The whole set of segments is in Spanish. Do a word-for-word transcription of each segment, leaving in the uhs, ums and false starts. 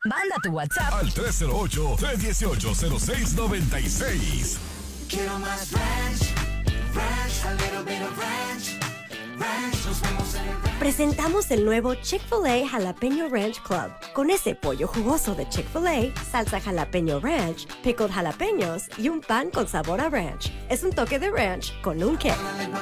Manda tu WhatsApp al tres cero ocho, tres uno ocho, cero seis nueve seis. Quiero más ranch, ranch, a little bit of ranch, ranch, nos vemos en el ranch. Presentamos el nuevo Chick-fil-A Jalapeño Ranch Club. Con ese pollo jugoso de Chick-fil-A, salsa jalapeño ranch, pickled jalapeños y un pan con sabor a ranch. Es un toque de ranch con un kick.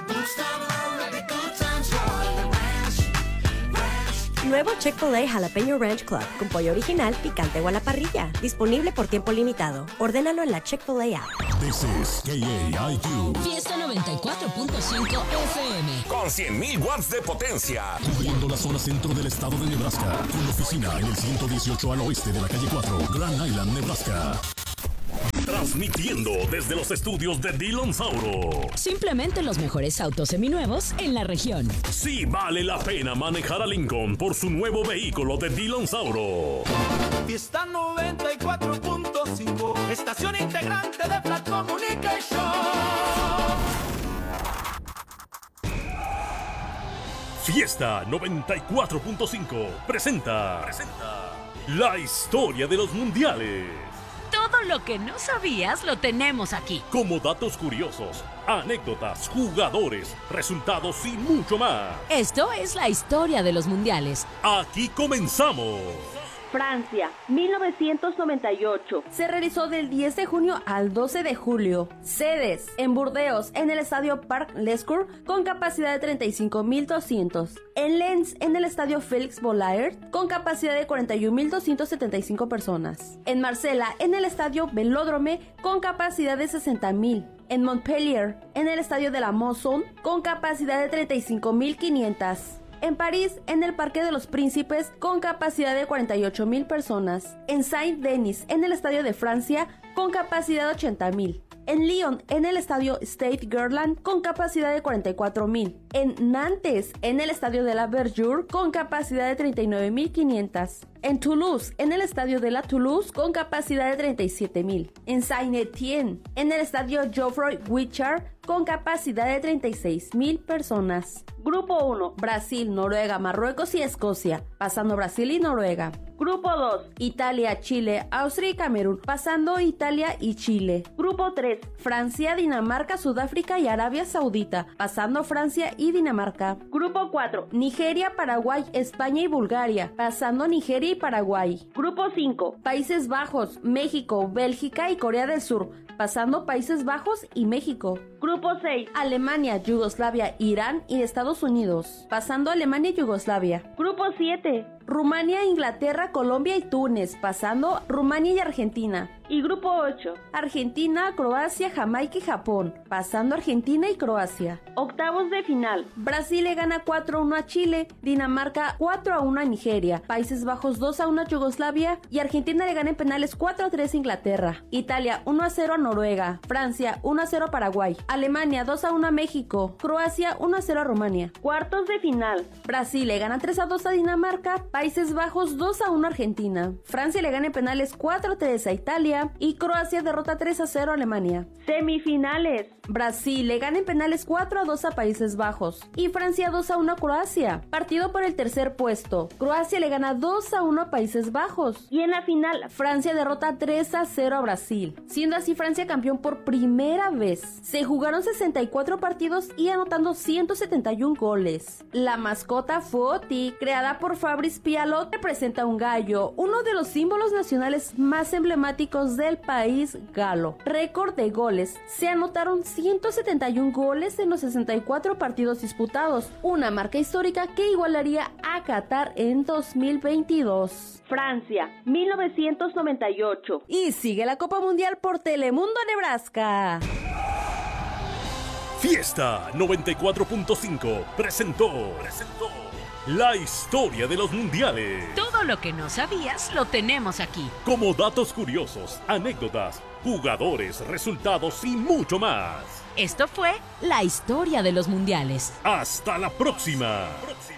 Nuevo Chick-fil-A Jalapeño Ranch Club con pollo original, picante o a la parrilla. Disponible por tiempo limitado. Ordénalo en la Chick-fil-A app. This is K A I Q. Fiesta noventa y cuatro punto cinco F M. Con cien mil watts de potencia. Cubriendo la zona centro del estado de Nebraska. Con oficina en el ciento dieciocho al oeste de la calle cuatro, Grand Island, Nebraska. Transmitiendo desde los estudios de Dillon Sauro. Simplemente los mejores autos seminuevos en la región. Sí vale la pena manejar a Lincoln por su nuevo vehículo de Dillon Sauro. Fiesta noventa y cuatro punto cinco, estación integrante de Flat Communication. Fiesta noventa y cuatro punto cinco presenta, presenta la historia de los mundiales. Todo lo que no sabías lo tenemos aquí. Como datos curiosos, anécdotas, jugadores, resultados y mucho más. Esto es la historia de los mundiales. Aquí comenzamos. Francia, mil novecientos noventa y ocho. Se realizó del diez de junio al doce de julio. Sedes: en Burdeos, en el estadio Parc Lescure, con capacidad de treinta y cinco mil doscientos. En Lens, en el estadio Félix Bollaert, con capacidad de cuarenta y un mil doscientas setenta y cinco personas. En Marsella, en el estadio Velódrome, con capacidad de sesenta mil. En Montpellier, en el estadio de la Mosson, con capacidad de treinta y cinco mil quinientas. En París, en el Parque de los Príncipes, con capacidad de cuarenta y ocho mil personas. En Saint-Denis, en el Estadio de Francia, con capacidad de ochenta mil. En Lyon, en el Estadio Stade Gerland, con capacidad de cuarenta y cuatro mil. En Nantes, en el Estadio de la Verdure, con capacidad de treinta y nueve mil quinientas. En Toulouse, en el Estadio de la Toulouse, con capacidad de treinta y siete mil. En Saint-Étienne, en el Estadio Geoffroy Guichard, con capacidad de treinta y seis mil personas. Grupo uno, Brasil, Noruega, Marruecos y Escocia, pasando Brasil y Noruega. Grupo dos, Italia, Chile, Austria y Camerún, pasando Italia y Chile. Grupo tres, Francia, Dinamarca, Sudáfrica y Arabia Saudita, pasando Francia y Dinamarca. Grupo cuatro, Nigeria, Paraguay, España y Bulgaria, pasando Nigeria y Paraguay. Grupo cinco, Países Bajos, México, Bélgica y Corea del Sur, pasando Países Bajos y México. Grupo seis, Alemania, Yugoslavia, Irán y Estados Unidos, pasando Alemania y Yugoslavia. Grupo siete, Rumania, Inglaterra, Colombia y Túnez, pasando Rumania y Argentina. Y Grupo ocho, Argentina, Croacia, Jamaica y Japón, pasando Argentina y Croacia. Octavos de final, Brasil le gana cuatro a uno a Chile, Dinamarca cuatro a uno a Nigeria, Países Bajos dos a uno a Yugoslavia y Argentina le gana en penales cuatro a tres a Inglaterra. Italia uno a cero a Noruega, Francia uno a cero a Paraguay, Alemania dos a uno a México, Croacia uno a cero a Rumania. Cuartos de final, Brasil le gana tres a dos a Dinamarca, Países Bajos dos a uno a Argentina, Francia le gana en penales cuatro a tres a Italia y Croacia derrota tres a cero a Alemania. Semifinales, Brasil le gana en penales cuatro a dos a Países Bajos y Francia dos a uno a Croacia. Partido por el tercer puesto, Croacia le gana dos a uno a Países Bajos y en la final Francia derrota tres a cero a Brasil, siendo así Francia campeón por primera vez. Se jugaron sesenta y cuatro partidos y anotando ciento setenta y uno goles. La mascota Foti, creada por Fabrice Pialot, representa un gallo, uno de los símbolos nacionales más emblemáticos del país galo. Récord de goles: se anotaron ciento setenta y uno goles en los sesenta y cuatro partidos disputados, una marca histórica que igualaría a Qatar en dos mil veintidós. Francia, mil novecientos noventa y ocho. Y sigue la Copa Mundial por Telemundo Nebraska. Fiesta noventa y cuatro punto cinco presentó, presentó la historia de los mundiales. Todo lo que no sabías lo tenemos aquí. Como datos curiosos, anécdotas, jugadores, resultados y mucho más. Esto fue la historia de los mundiales. Hasta la próxima.